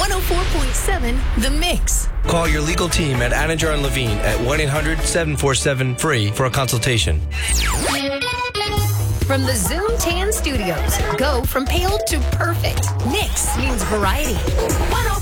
104.7 The Mix. Call your legal team at Anninger and Levine at 1-800-747-FREE for a consultation. From the Zoom Tan Studios, go from pale to perfect. Mix means variety.